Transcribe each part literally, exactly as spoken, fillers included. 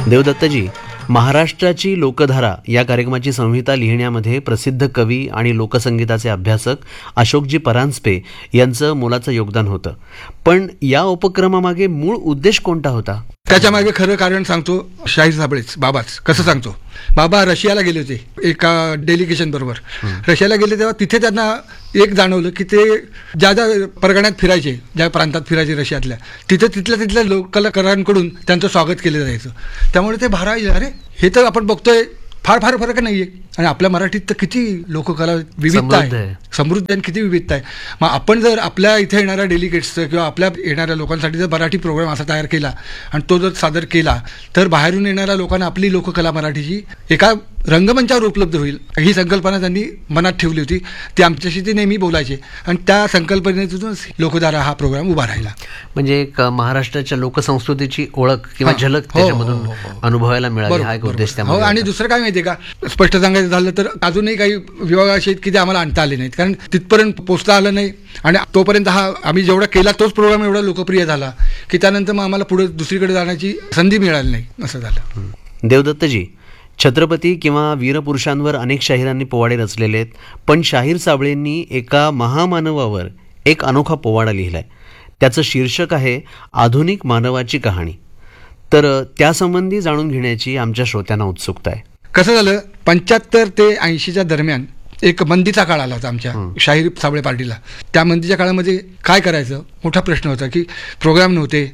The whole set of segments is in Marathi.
देवदत्तजी, महाराष्ट्राची लोकधारा या कार्यक्रमाची संहिता लिहिण्यामध्ये प्रसिद्ध कवी आणि लोकसंगीताचे अभ्यासक अशोकजी परांजपे यांचं मोलाचं योगदान होतं. पण या उपक्रमामागे मूळ उद्देश कोणता होता? त्याच्या मागे खरं कारण सांगतो, शाहीर साबळेच, बाबाच. कसं सांगतो, बाबा रशियाला गेले होते एका डेलिगेशन बरोबर. रशियाला गेले तेव्हा तिथे त्यांना एक जाणवलं की ते ज्या ज्या परगण्यात फिरायचे, ज्या प्रांतात फिरायचे रशियातल्या, तिथे तिथल्या तिथल्या लोककलाकारांकडून त्यांचं स्वागत केलं जायचं. त्यामुळे ते भारायचे, अरे हे तर आपण बघतोय फार फार फरक नाही आहे. आणि आपल्या मराठीत तर किती लोककला विविधता आहे, समृद्ध आणि किती विविधता आहे. मग आपण जर आपल्या इथे येणाऱ्या डेलिगेट्सचं किंवा आपल्या येणाऱ्या लोकांसाठी जर मराठी प्रोग्राम असा तयार केला आणि तो जर सादर केला, तर बाहेरून येणाऱ्या लोकांना आपली लोककला मराठीची एका रंगमंचावर उपलब्ध होईल, ही संकल्पना त्यांनी मनात ठेवली होती. ती आमच्याशी ते नेहमी बोलायचे आणि त्या संकल्पनेतूनच लोकधारा हा प्रोग्राम उभा राहिला. म्हणजे एक महाराष्ट्राच्या लोकसंस्कृतीची ओळख किंवा झलक त्याच्यामधून अनुभवायला मिळाली, हा एक उद्देश त्यामध्ये. हो, आणि दुसरं काय माहितीये का, स्पष्ट सांगायचं झालं तर अजूनही काही विभाग असे आहेत की ते आम्हाला आणता आले नाहीत, कारण तिथपर्यंत पोचता आलं नाही. आणि तोपर्यंत हा आम्ही जेवढा केला तोच प्रोग्राम एवढा लोकप्रिय झाला की त्यानंतर मग आम्हाला पुढे दुसरीकडे जाण्याची संधी मिळाली नाही, असं झालं. देवदत्तजी, छत्रपती किंवा वीरपुरुषांवर अनेक शाहिरांनी पोवाडे रचलेले आहेत, पण शाहीर साबळेंनी एका महामानवावर एक अनोखा पोवाडा लिहिलाय. त्याचं शीर्षक आहे आधुनिक मानवाची कहाणी. तर त्यासंबंधी जाणून घेण्याची आमच्या श्रोत्यांना उत्सुकता आहे. कसं झालं, पंच्याहत्तर ते ऐंशीच्या दरम्यान एक मंदीचा काळ आला होता आमच्या शाहीर साबळे पार्टीला. त्या मंदीच्या काळामध्ये काय करायचं मोठा प्रश्न होता की प्रोग्राम नव्हते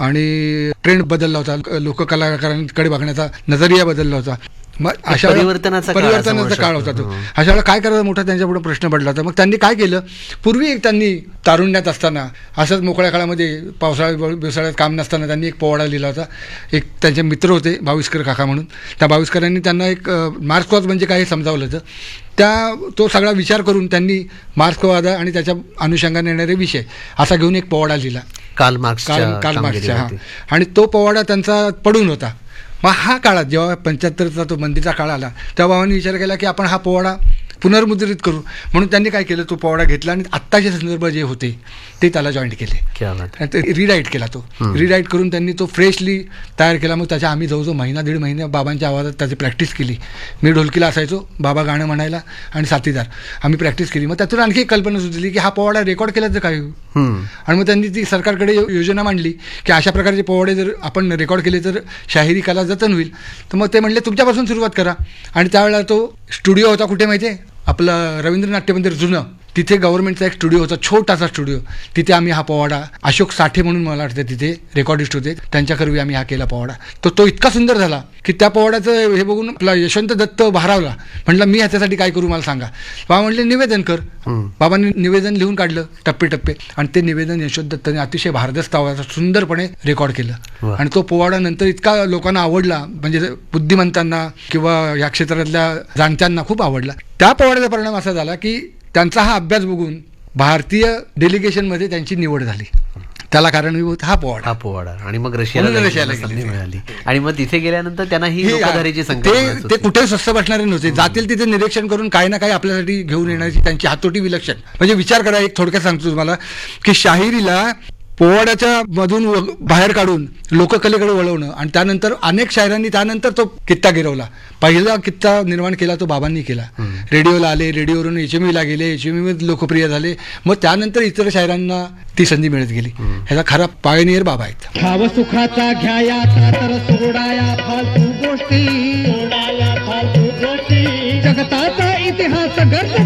आणि ट्रेंड बदलला होता, लोककलाकारांकडे बघण्याचा नजरिया बदलला होता. मग अशा परिवर्तनाचा परिवर्तनाचा काळ होता तो. अशा वेळेला काय करायचं मोठा त्यांच्यापुढे प्रश्न पडला होता. मग त्यांनी काय केलं, पूर्वी एक त्यांनी तारुण्यात असताना असंच मोकळ्या काळामध्ये पावसाळ्या बेवसाळ्यात काम नसताना त्यांनी एक पोवाडा लिहिला होता. एक त्यांचे मित्र होते भाविस्कर काका म्हणून, त्या भाविस्करांनी त्यांना एक मार्क्सवाद म्हणजे काय हे समजावलं होतं. त्या तो सगळा विचार करून त्यांनी मार्क्सवाद आणि त्याच्या अनुषंगाने येणारे विषय असा घेऊन एक पोवाडा लिहिला, कार्ल मार्क्स कार्ल मार्क्सच्या. हा, आणि तो पोवाडा त्यांचा पडून होता. मग हा काळात जेव्हा पंच्याहत्तरचा तो मंदीचा काळ आला तेव्हा बाबांनी विचार केला की आपण हा पोवाडा पुनर्मुद्रित करू. म्हणून त्यांनी काय केलं, तो पोवाडा घेतला आणि आत्ताचे संदर्भ जे होते ते त्याला जॉईंट केले, रिराईट केला. तो रिराईट करून त्यांनी तो फ्रेशली तयार केला. मग त्याच्या आम्ही जवळजवळ महिना दीड महिने बाबांच्या आवाजात त्याची प्रॅक्टिस केली. मी ढोलकीला असायचो, बाबा गाणं म्हणायला आणि साथीदार, आम्ही प्रॅक्टिस केली. मग त्यातून आणखी एक कल्पना सुचली की हा पोवाडा रेकॉर्ड केला तर काय होईल. आणि मग त्यांनी ती सरकारकडे योजना मांडली की अशा प्रकारचे पोवाडे जर आपण रेकॉर्ड केले तर शाहिरी कला जतन होईल. तर मग ते म्हणले तुमच्यापासून सुरुवात करा. आणि त्यावेळेला तो स्टुडिओ होता कुठे माहिती आहे, आपलं रवींद्र नाट्य मंदिर जुनं, तिथे गव्हर्नमेंटचा एक स्टुडिओ होता, छोटासा स्टुडिओ. तिथे आम्ही हा पोवाडा, अशोक साठे म्हणून मला वाटतं तिथे रेकॉर्डिस्ट होते, त्यांच्याकरवी आम्ही हा केला पोवाडा. तर तो इतका सुंदर झाला की त्या पोवाड्याचं हे बघून आपला यशवंत दत्त भारावला. म्हटलं मी ह्याच्यासाठी काय करू मला सांगा. बाबा म्हणले निवेदन कर. बाबांनी निवेदन लिहून काढलं टप्पे टप्पे, आणि ते निवेदन यशवंत दत्तने अतिशय भारदस्त आवाजात सुंदरपणे रेकॉर्ड केलं. आणि तो पोवाडा नंतर इतका लोकांना आवडला, म्हणजे बुद्धिमंतांना किंवा या क्षेत्रातल्या जाणत्यांना खूप आवडला. त्या पोवाड्याचा परिणाम असा झाला की त्यांचा हा अभ्यास बघून भारतीय डेलिगेशनमध्ये त्यांची निवड झाली. त्याला कारणीभूत हा पोवाडा हा पोवाडा आणि मग रशियाला रशियाला संधी मिळाली. आणि मग तिथे गेल्यानंतर त्यांना ही लोकधारेची संकल्पना, ते कुठे स्वस्त बसणारे नव्हते, जातील तिथे निरीक्षण करून काही ना काही आपल्यासाठी घेऊन येण्याची त्यांची हातोटी विलक्षण. म्हणजे विचार करा, एक थोडक्यात सांगतो तुम्हाला की शाहिरीला पोवाड्याच्या मधून बाहेर काढून लोककलेकडे वळवणं, आणि त्यानंतर अनेक शायरांनी त्यानंतर तो कित्ता गिरवला. पहिला कित्ता निर्माण केला तो बाबांनी केला. रेडिओला आले, रेडिओवरून एच एम ईला गेले, एच एम ईमध्ये लोकप्रिय झाले. मग त्यानंतर इतर शायरांना ती संधी मिळत गेली. ह्याचा खरा पायनियर बाबा आहेत.